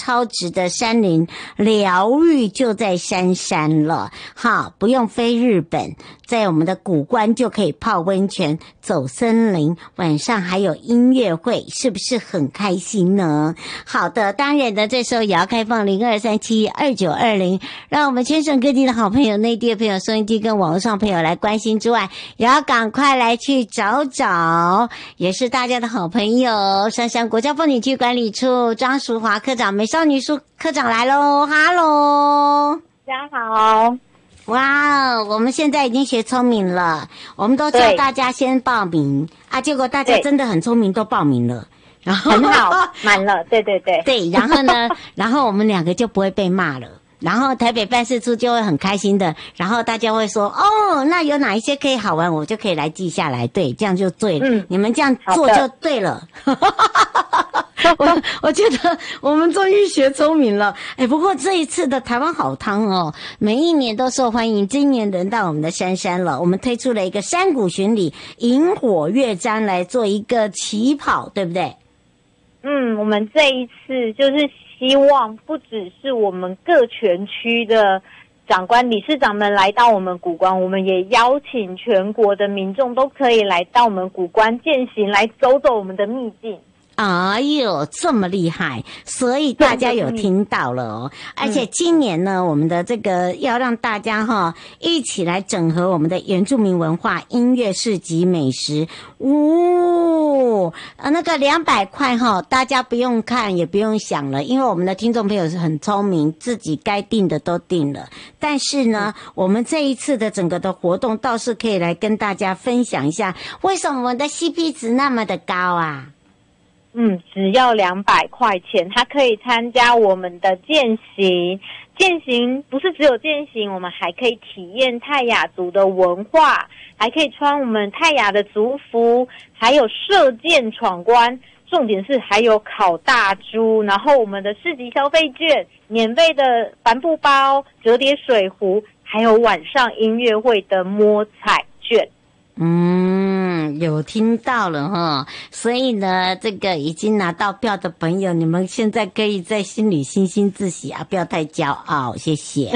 超值的山林疗愈就在杉山了。好，不用飞日本，在我们的古关就可以泡温泉、走森林，晚上还有音乐会，是不是很开心呢？好的，当然的，这时候也要开放02372920，让我们全省各地的好朋友、内地的朋友、收音机跟网络上朋友来关心之外，也要赶快来去找找，也是大家的好朋友，杉山国家风景区管理处张淑华科长、美少女术科长来咯，哈喽， 大家好。 哇，我们现在已经学聪明了，我们都叫大家先报名啊，结果大家真的很聪明，都报名了。然后很好，满了，对对对对，然后呢，然后我们两个就不会被骂了。然后台北办事处就会很开心的，然后大家会说哦，那有哪一些可以好玩，我就可以来记下来，对，这样就对了。你们这样做就对了。我觉得我们终于学聪明了。不过这一次的台湾好汤哦，每一年都受欢迎，今年轮到我们的杉山了。我们推出了一个山谷巡礼萤火乐章来做一个起跑，对不对？ 我们这一次就是希望不只是我们各全区的长官、理事长们来到我们古关，我们也邀请全国的民众都可以来到我们古关践行，来走走我们的秘境。 哎呦，这么厉害！所以大家有听到了哦。而且今年呢，我们的这个要让大家一起来整合我们的原住民文化、音乐、市集、美食。那个200块大家不用看也不用想了，因为我们的听众朋友是很聪明，自己该定的都定了。但是呢，我们这一次的整个的活动倒是可以来跟大家分享一下，为什么我们的 CP 值那么的高啊？ 只要200块钱，他可以参加我们的健行。健行不是只有健行，我们还可以体验泰雅族的文化，还可以穿我们泰雅的族服，还有射箭闯关。重点是还有烤大猪，然后我们的市集消费券、免费的帆布包、折叠水壶，还有晚上音乐会的摸彩券。 有听到了哈，所以呢，这个已经拿到票的朋友，你们现在可以在心里欣欣自喜啊，不要太骄傲，谢谢。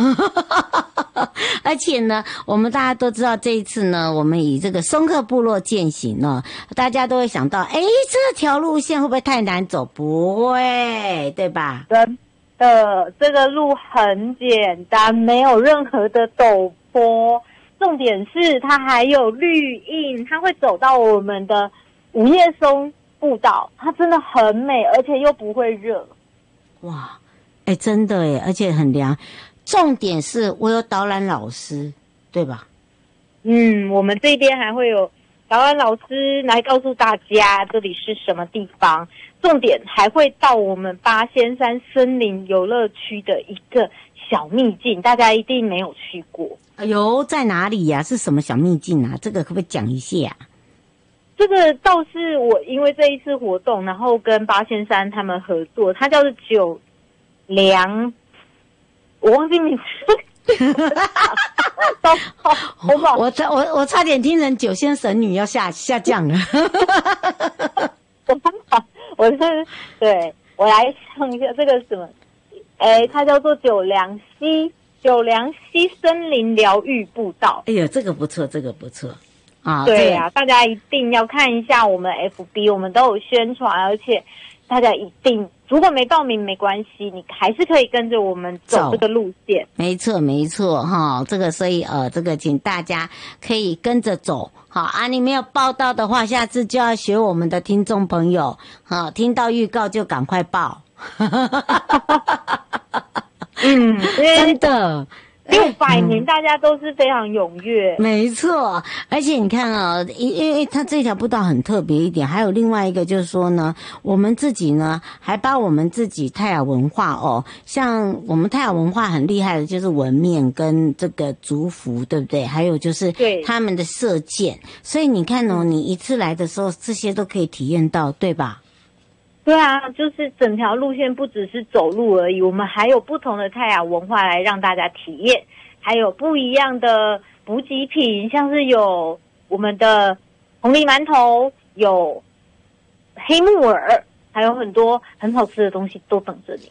而且呢，我们大家都知道这一次呢，我们以这个松克部落践行呢，大家都会想到，这条路线会不会太难走？不会，对吧？ 真的，这个路很简单，没有任何的陡坡。重点是它还有绿荫，它会走到我们的五叶松步道，它真的很美，而且又不会热。 哇，真的耶，而且很凉。重点是我有导览老师，对吧？ 我们这边还会有导览老师来告诉大家这里是什么地方。重点还会到我们八仙山森林游乐区的一个小秘境，大家一定没有去过。 哎呦，在哪里呀？是什么小秘境啊？这个可不可以讲一下啊？ 这个倒是我因为这一次活动，然后跟八仙山他们合作，它叫做九良，我忘记名字。 我差点听成九仙神女要下降了。 对，我来唱一下这个什么，它叫做九良溪森林疗愈步道。 哎呦，这个不错，这个不错啊！ 对啊，大家一定要看一下我们 FB， 我们都有宣传，而且大家一定，如果没报名没关系，你还是可以跟着我们走这个路线。没错哈，这个所以这个请大家可以跟着走。好啊，你没有报到的话，下次就要学我们的听众朋友，好，听到预告就赶快报。真的 600年大家都是非常踊跃。 没错，而且你看因为它这条步道很特别一点，还有另外一个就是说呢，我们自己呢还把我们自己泰雅文化像我们泰雅文化很厉害的就是纹面跟这个族服，对不对？还有就是他们的射箭，所以你看你一次来的时候这些都可以体验到，对吧？ 对啊，就是整条路线不只是走路而已，我们还有不同的泰雅文化来让大家体验，还有不一样的补给品，像是有我们的红梨馒头，有黑木耳，还有很多很好吃的东西都等着你。